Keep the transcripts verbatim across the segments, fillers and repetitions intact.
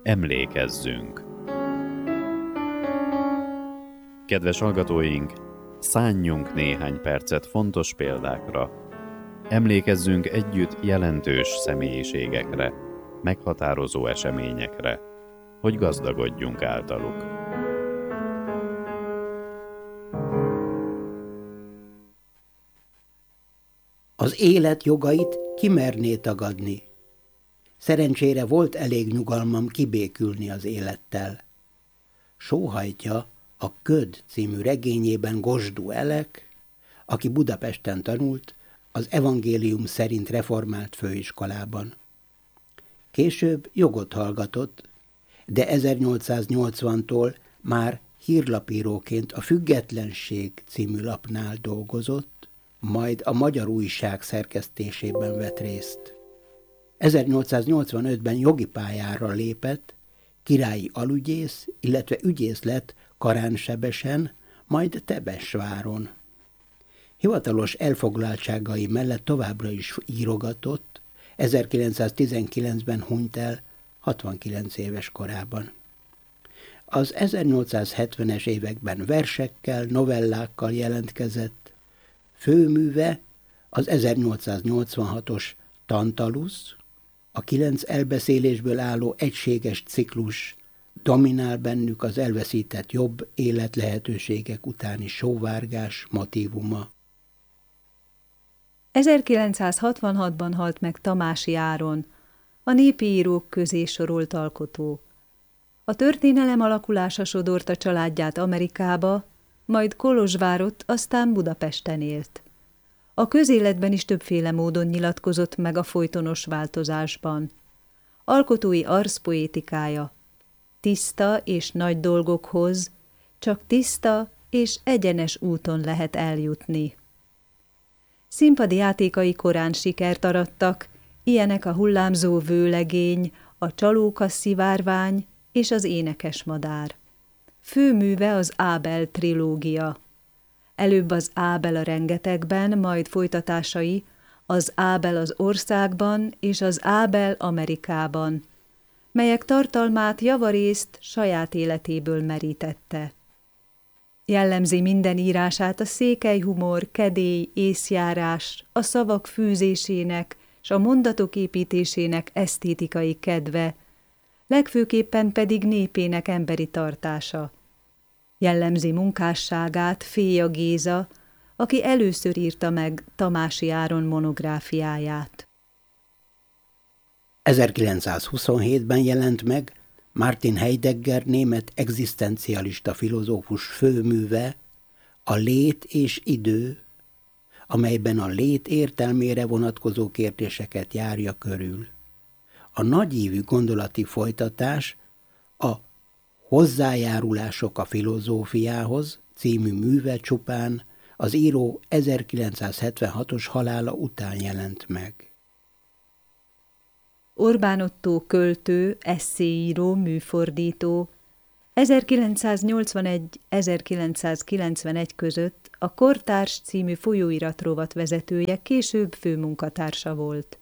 Emlékezzünk! Kedves hallgatóink, szánjunk néhány percet fontos példákra. Emlékezzünk együtt jelentős személyiségekre, meghatározó eseményekre, hogy gazdagodjunk általuk. Az élet jogait ki merné tagadni? Szerencsére volt elég nyugalmam kibékülni az élettel. Sóhajtja a Köd című regényében Gosdú Elek, aki Budapesten tanult, az evangélium szerint reformált főiskolában. Később jogot hallgatott, de ezernyolcszáznyolcvantól már hírlapíróként a Függetlenség című lapnál dolgozott, majd a Magyar Újság szerkesztésében vett részt. ezernyolcszáznyolcvanötben jogi pályára lépett, királyi alügyész, illetve ügyész lett Karánsebesen, majd Tebesváron. Hivatalos elfoglaltságai mellett továbbra is írogatott, ezerkilencszáztizenkilencben hunyt el hatvankilenc éves korában. Az ezernyolcszázhetvenes években versekkel, novellákkal jelentkezett, főműve az ezernyolcszáznyolcvanhatos Tantalus, a kilenc elbeszélésből álló egységes ciklus, dominál bennük az elveszített jobb életlehetőségek utáni sóvárgás motívuma. ezerkilencszázhatvanhatban halt meg Tamási Áron, a népi írók közé sorolt alkotó. A történelem alakulása sodorta családját Amerikába, majd Kolozsvárott, aztán Budapesten élt. A közéletben is többféle módon nyilatkozott meg a folytonos változásban. Alkotói arszpoétikája: tiszta és nagy dolgokhoz csak tiszta és egyenes úton lehet eljutni. Színpadi játékai korán sikert arattak, ilyenek a Hullámzó vőlegény, a Csalóka szivárvány és az Énekes madár. Főműve az Ábel trilógia. Előbb az Ábel a rengetegben, majd folytatásai az Ábel az országban és az Ábel Amerikában, melyek tartalmát javarészt saját életéből merítette. Jellemzi minden írását a székelyhumor, kedély, észjárás, a szavak fűzésének s a mondatok építésének esztétikai kedve, legfőképpen pedig népének emberi tartása. Jellemzi munkásságát Féja Géza, aki először írta meg Tamási Áron monográfiáját. ezerkilencszázhuszonhétben jelent meg Martin Heidegger német egzisztencialista filozófus főműve, a Lét és idő, amelyben a lét értelmére vonatkozó kérdéseket járja körül. A nagyívű gondolati folytatás a Hozzájárulások a filozófiához című műve csupán az író ezerkilencszázhetvenhatos halála után jelent meg. Orbán Ottó költő, esszéíró, műfordító ezerkilencszáznyolcvanegy-ezerkilencszázkilencvenegy között a Kortárs című folyóirat rovatvezetője, később főmunkatársa volt.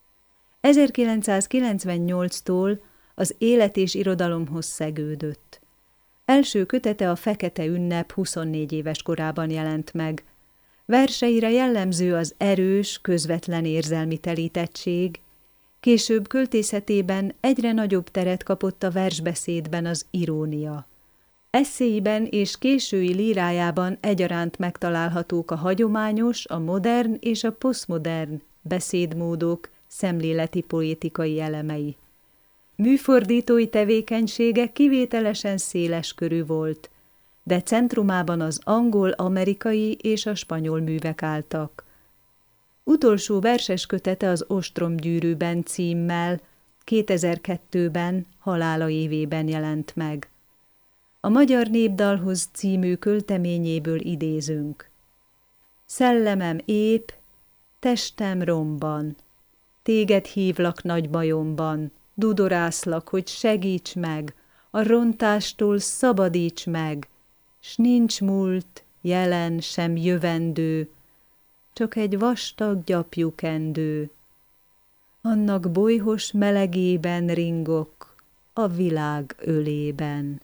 ezerkilencszázkilencvennyolctól az Élet és irodalomhoz szegődött. Első kötete a Fekete ünnep huszonnégy éves korában jelent meg. Verseire jellemző az erős, közvetlen érzelmi telítettség, később költészetében egyre nagyobb teret kapott a versbeszédben az irónia. Esszéiben és késői lírájában egyaránt megtalálhatók a hagyományos, a modern és a posztmodern beszédmódok, szemléleti poétikai elemei. Műfordítói tevékenysége kivételesen széles körű volt, de centrumában az angol, amerikai és a spanyol művek álltak. Utolsó verses kötete az Ostromgyűrűben címmel kétezer-kettőben halála évében jelent meg. A Magyar Népdalhoz című költeményéből idézünk. Szellemem ép, testem romban, téged hívlak nagy bajomban, dudorászlak, hogy segíts meg, a rontástól szabadíts meg, s nincs múlt, jelen sem jövendő, csak egy vastag gyapjú kendő. Annak bolyhos melegében ringok, a világ ölében.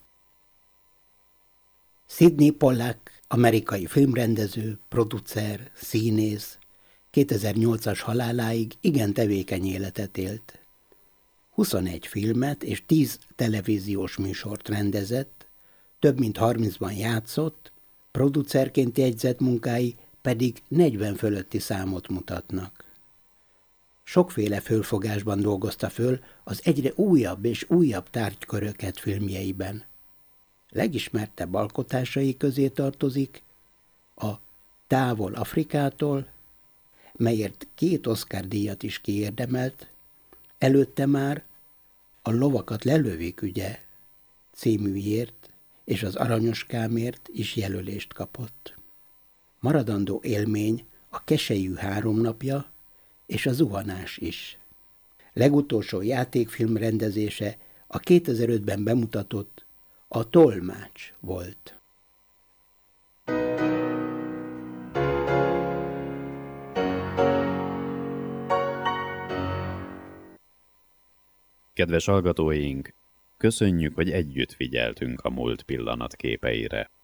Sidney Pollack, amerikai filmrendező, producer, színész, kétezer-nyolcas haláláig igen tevékeny életet élt. huszonegy filmet és tíz televíziós műsort rendezett, több mint harmincban játszott, producerként jegyzett munkái pedig negyven fölötti számot mutatnak. Sokféle fölfogásban dolgozta föl az egyre újabb és újabb tárgyköröket filmjeiben. Legismertebb alkotásai közé tartozik a Távol Afrikától, melyért két Oscar-díjat is kiérdemelt, előtte már a Lovakat lelövik ügye címűért és az Aranyoskámért is jelölést kapott. Maradandó élmény a Keselyű háromnapja és a Zuhanás is. Legutolsó játékfilm rendezése a kétezer-ötben bemutatott A Tolmács volt. Kedves hallgatóink, köszönjük, hogy együtt figyeltünk a múlt pillanatképeire.